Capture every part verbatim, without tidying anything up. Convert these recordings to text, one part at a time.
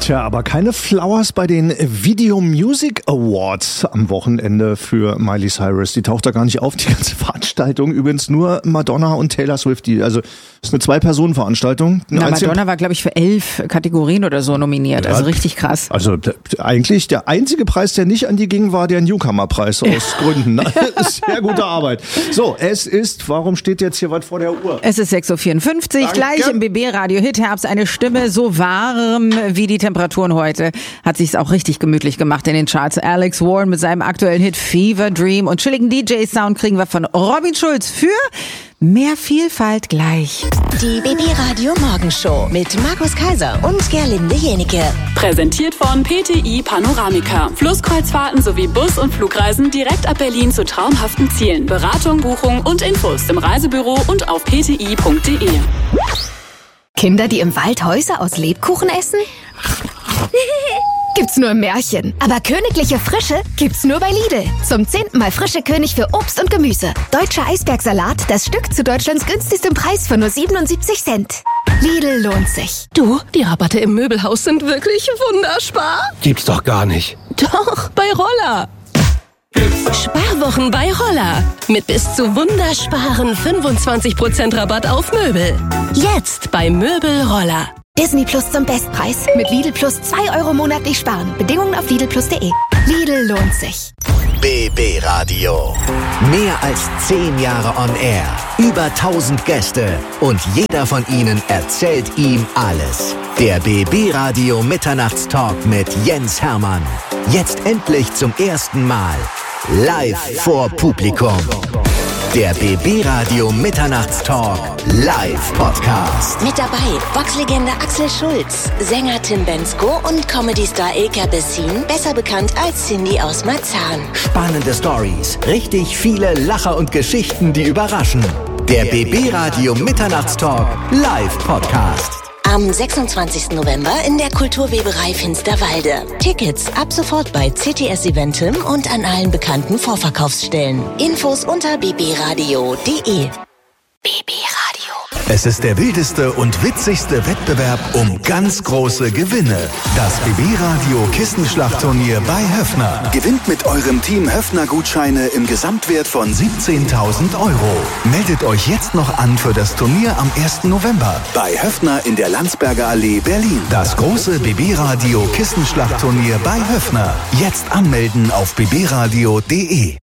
Tja, aber keine Flowers bei den Video Music Awards am Wochenende für Miley Cyrus. Die taucht da gar nicht auf, die ganze Veranstaltung. Übrigens nur Madonna und Taylor Swift. Die, also das ist eine Zwei-Personen-Veranstaltung. Na, Madonna war, glaube ich, für elf Kategorien oder so nominiert. Ja, also richtig krass. Also d- eigentlich der einzige Preis, der nicht an die ging, war der Newcomer-Preis aus Gründen. Sehr gute Arbeit. So, es ist, warum steht jetzt hier was vor der Uhr? Es ist sechs Uhr vierundfünfzig, Danke. Gleich im B B Radio Hit Herbst. Eine Stimme so warm wie die Temperaturen heute. Hat sich's auch richtig gemütlich gemacht in den Charts. Alex Warren mit seinem aktuellen Hit Fever Dream und chilligen D J-Sound kriegen wir von Robin Schulz für mehr Vielfalt gleich. Die B B Radio Morgenshow mit Markus Kaiser und Gerlinde Jenike. Präsentiert von P T I Panoramica. Flusskreuzfahrten sowie Bus- und Flugreisen direkt ab Berlin zu traumhaften Zielen. Beratung, Buchung und Infos im Reisebüro und auf p t i punkt d e. Kinder, die im Wald Häuser aus Lebkuchen essen? Gibt's nur im Märchen. Aber königliche Frische gibt's nur bei Lidl. Zum zehnten Mal frische König für Obst und Gemüse. Deutscher Eisbergsalat, das Stück zu Deutschlands günstigstem Preis von nur siebenundsiebzig Cent. Lidl lohnt sich. Du, die Rabatte im Möbelhaus sind wirklich wunderspar. Gibt's doch gar nicht. Doch, bei Roller. Sparwochen bei Roller. Mit bis zu wundersparen fünfundzwanzig Prozent Rabatt auf Möbel. Jetzt bei Möbel Roller. Disney Plus zum Bestpreis. Mit Lidl Plus zwei Euro monatlich sparen. Bedingungen auf lidl plus punkt de. Lidl lohnt sich. B B Radio. Mehr als zehn Jahre on air. Über tausend Gäste. Und jeder von ihnen erzählt ihm alles. Der B B Radio Mitternachtstalk mit Jens Hermann. Jetzt endlich zum ersten Mal. Live vor Publikum. Der B B Radio Mitternachtstalk Live Podcast. Mit dabei Boxlegende Axel Schulz, Sänger Tim Bendzko und Comedy-Star Ilka Bessin, besser bekannt als Cindy aus Marzahn. Spannende Stories, richtig viele Lacher und Geschichten, die überraschen. Der B B Radio Mitternachtstalk Live Podcast. Am sechsundzwanzigsten November in der Kulturweberei Finsterwalde. Tickets ab sofort bei C T S Eventim und an allen bekannten Vorverkaufsstellen. Infos unter b b radio punkt de. B B Radio. Es ist der wildeste und witzigste Wettbewerb um ganz große Gewinne. Das B B Radio Kissenschlachtturnier bei Höffner. Gewinnt mit eurem Team Höffner-Gutscheine im Gesamtwert von siebzehntausend Euro. Meldet euch jetzt noch an für das Turnier am ersten November bei Höffner in der Landsberger Allee, Berlin. Das große B B Radio Kissenschlachtturnier bei Höffner. Jetzt anmelden auf b b radio punkt de.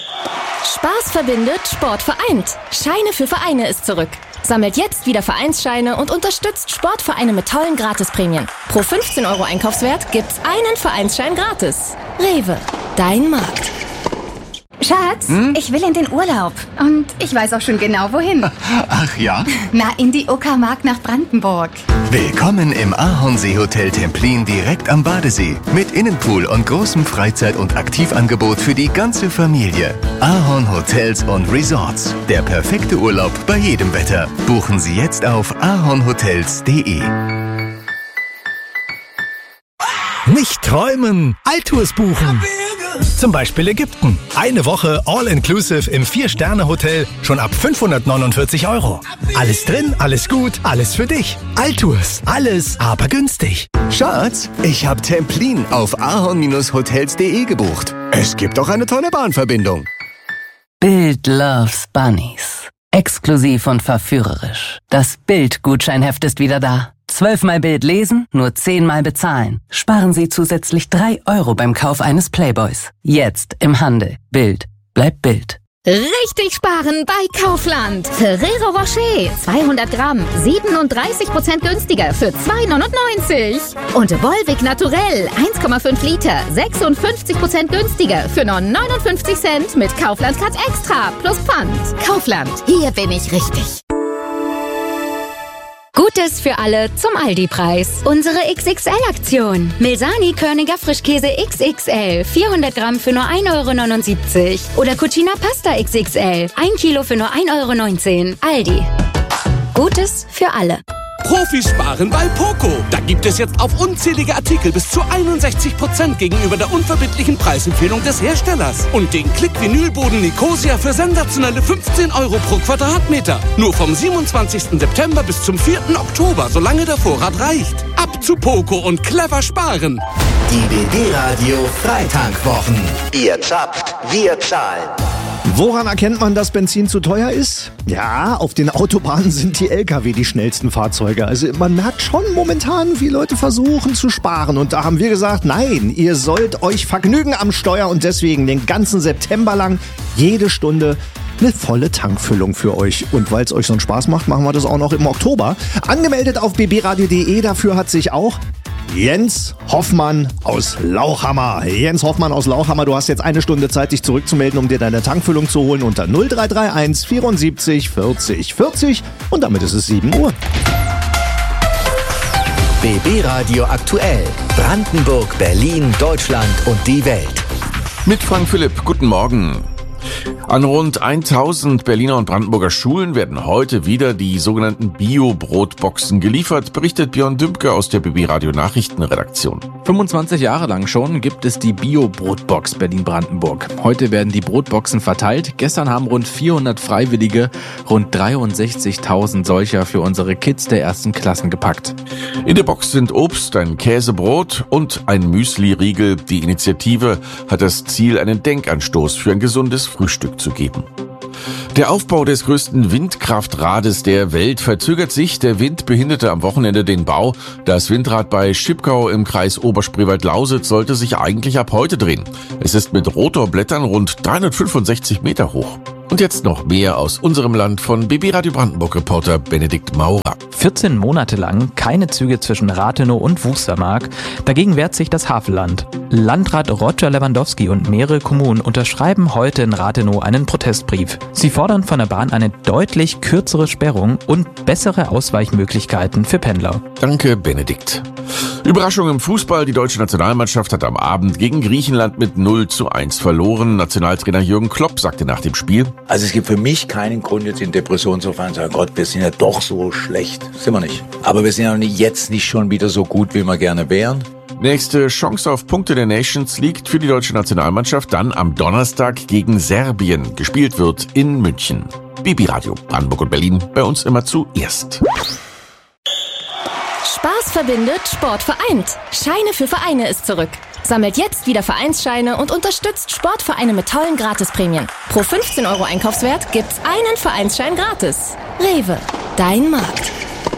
Spaß verbindet, Sport vereint. Scheine für Vereine ist zurück. Sammelt jetzt wieder Vereinsscheine und unterstützt Sportvereine mit tollen Gratisprämien. Pro fünfzehn Euro Einkaufswert gibt's einen Vereinsschein gratis. Rewe, dein Markt. Schatz, hm? ich will in den Urlaub. Und ich weiß auch schon genau, wohin. Ach ja? Na, in die Uckermark nach Brandenburg. Willkommen im Ahornsee-Hotel Templin direkt am Badesee. Mit Innenpool und großem Freizeit- und Aktivangebot für die ganze Familie. Ahorn Hotels und Resorts. Der perfekte Urlaub bei jedem Wetter. Buchen Sie jetzt auf ahornhotels punkt de. Nicht träumen, Altours buchen. Zum Beispiel Ägypten. Eine Woche All-Inclusive im Vier-Sterne-Hotel schon ab fünfhundertneunundvierzig Euro. Alles drin, alles gut, alles für dich. Altours, alles, aber günstig. Schatz, ich hab Templin auf ahorn hotels punkt de gebucht. Es gibt auch eine tolle Bahnverbindung. Bild loves Bunnies. Exklusiv und verführerisch. Das Bild-Gutscheinheft ist wieder da. Zwölfmal Bild lesen, nur zehnmal bezahlen. Sparen Sie zusätzlich drei Euro beim Kauf eines Playboys. Jetzt im Handel. Bild. Bleibt Bild. Richtig sparen bei Kaufland. Ferrero Rocher, zweihundert Gramm, siebenunddreißig Prozent günstiger für zwei neunundneunzig. Und Volvic Naturell, eins Komma fünf Liter, sechsundfünfzig Prozent günstiger für nur neunundfünfzig Cent mit Kaufland Cut Extra plus Pfand. Kaufland, hier bin ich richtig. Gutes für alle zum Aldi-Preis. Unsere X X L-Aktion. Milsani Körniger Frischkäse X X L. vierhundert Gramm für nur ein Euro neunundsiebzig. Oder Cucina Pasta X X L. ein Kilo für nur ein Euro neunzehn. Aldi. Gutes für alle. Profis sparen bei Poco. Da gibt es jetzt auf unzählige Artikel bis zu einundsechzig Prozent gegenüber der unverbindlichen Preisempfehlung des Herstellers. Und den Klick-Vinylboden Nicosia für sensationelle fünfzehn Euro pro Quadratmeter. Nur vom siebenundzwanzigsten September bis zum vierten Oktober, solange der Vorrat reicht. Ab zu Poco und clever sparen. Die B B Radio Freitankwochen. Ihr zappt, wir zahlen. Woran erkennt man, dass Benzin zu teuer ist? Ja, auf den Autobahnen sind die L K W die schnellsten Fahrzeuge. Also man merkt schon momentan, wie Leute versuchen zu sparen. Und da haben wir gesagt, nein, ihr sollt euch vergnügen am Steuer und deswegen den ganzen September lang jede Stunde eine volle Tankfüllung für euch. Und weil es euch so einen Spaß macht, machen wir das auch noch im Oktober. Angemeldet auf b b radio punkt d e, dafür hat sich auch Jens Hoffmann aus Lauchhammer. Jens Hoffmann aus Lauchhammer, du hast jetzt eine Stunde Zeit, dich zurückzumelden, um dir deine Tankfüllung zu holen unter null drei drei eins vierundsiebzig vierzig vierzig und damit ist es sieben Uhr. B B Radio aktuell. Brandenburg, Berlin, Deutschland und die Welt. Mit Frank Philipp, guten Morgen. An rund tausend Berliner und Brandenburger Schulen werden heute wieder die sogenannten Bio-Brotboxen geliefert, berichtet Björn Dümpke aus der B B Radio Nachrichtenredaktion. fünfundzwanzig Jahre lang schon gibt es die Bio-Brotbox Berlin-Brandenburg. Heute werden die Brotboxen verteilt. Gestern haben rund vierhundert Freiwillige rund dreiundsechzigtausend solcher für unsere Kids der ersten Klassen gepackt. In der Box sind Obst, ein Käsebrot und ein Müsli-Riegel. Die Initiative hat das Ziel, einen Denkanstoß für ein gesundes Frühstück zu geben. Der Aufbau des größten Windkraftrades der Welt verzögert sich. Der Wind behinderte am Wochenende den Bau. Das Windrad bei Schipkau im Kreis Oberspreewald-Lausitz sollte sich eigentlich ab heute drehen. Es ist mit Rotorblättern rund dreihundertfünfundsechzig Meter hoch. Und jetzt noch mehr aus unserem Land von B B Radio Brandenburg-Reporter Benedikt Maurer. vierzehn Monate lang keine Züge zwischen Rathenow und Wustermark. Dagegen wehrt sich das Havelland. Landrat Roger Lewandowski und mehrere Kommunen unterschreiben heute in Rathenow einen Protestbrief. Sie fordern von der Bahn eine deutlich kürzere Sperrung und bessere Ausweichmöglichkeiten für Pendler. Danke, Benedikt. Überraschung im Fußball. Die deutsche Nationalmannschaft hat am Abend gegen Griechenland mit null zu eins verloren. Nationaltrainer Jürgen Klopp sagte nach dem Spiel: Also es gibt für mich keinen Grund, jetzt in Depression zu fallen und zu sagen, Gott, wir sind ja doch so schlecht. Sind wir nicht. Aber wir sind ja jetzt nicht schon wieder so gut, wie wir gerne wären. Nächste Chance auf Punkte der Nations League für die deutsche Nationalmannschaft dann am Donnerstag gegen Serbien. Gespielt wird in München. B B Radio Brandenburg und Berlin, bei uns immer zuerst. Spaß verbindet, Sport vereint. Scheine für Vereine ist zurück. Sammelt jetzt wieder Vereinsscheine und unterstützt Sportvereine mit tollen Gratisprämien. Pro fünfzehn Euro Einkaufswert gibt's einen Vereinsschein gratis. Rewe, dein Markt.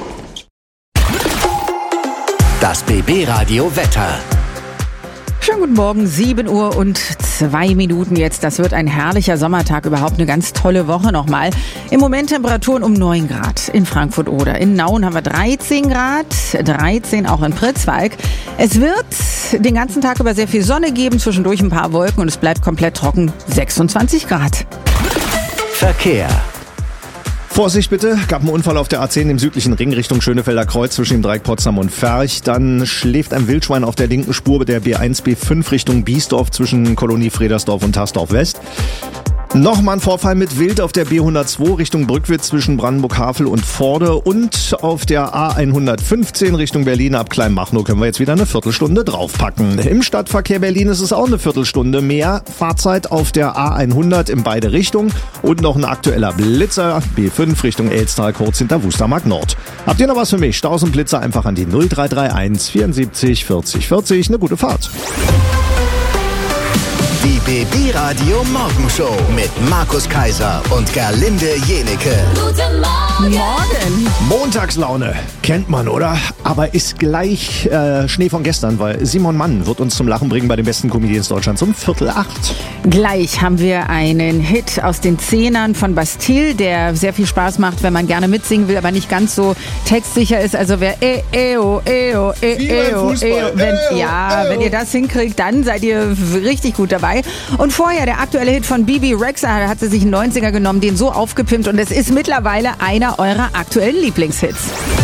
Das B B Radio Wetter. Schönen guten Morgen, sieben Uhr und zwei Minuten jetzt. Das wird ein herrlicher Sommertag, überhaupt eine ganz tolle Woche nochmal. Im Moment Temperaturen um neun Grad in Frankfurt-Oder. In Nauen haben wir dreizehn Grad, dreizehn auch in Pritzwalk. Es wird den ganzen Tag über sehr viel Sonne geben, zwischendurch ein paar Wolken und es bleibt komplett trocken, sechsundzwanzig Grad. Verkehr. Vorsicht bitte, gab einen Unfall auf der A zehn im südlichen Ring Richtung Schönefelder Kreuz zwischen dem Dreieck Potsdam und Ferch. Dann schläft ein Wildschwein auf der linken Spur der B eins B fünf Richtung Biesdorf zwischen Kolonie Fredersdorf und Tarsdorf West. Nochmal ein Vorfall mit Wild auf der B hundertzwei Richtung Brückwitz zwischen Brandenburg-Havel und Vorde und auf der A hundertfünfzehn Richtung Berlin ab Kleinmachnow können wir jetzt wieder eine Viertelstunde draufpacken. Im Stadtverkehr Berlin ist es auch eine Viertelstunde mehr Fahrzeit auf der A hundert in beide Richtungen und noch ein aktueller Blitzer B fünf Richtung Elstal kurz hinter Wustermark Nord. Habt ihr noch was für mich? Staus und Blitzer einfach an die null drei drei eins vierundsiebzig vierzig vierzig. Eine gute Fahrt. Die B B Radio Morgenshow mit Markus Kaiser und Gerlinde Jenecke. Guten Morgen. Morgen. Montagslaune kennt man, oder? Aber ist gleich äh, Schnee von gestern, weil Simon Mann wird uns zum Lachen bringen bei den besten Comedians Deutschlands um Viertel acht. Gleich haben wir einen Hit aus den Zehnern von Bastille, der sehr viel Spaß macht, wenn man gerne mitsingen will, aber nicht ganz so textsicher ist. Also wer e eo eo e eo eo wenn ja, wenn ihr das hinkriegt, dann seid ihr richtig gut dabei. Und vorher der aktuelle Hit von Bibi Rexha, hat sie sich einen neunziger genommen, den so aufgepimpt und es ist mittlerweile einer eurer aktuellen Lieblingshits.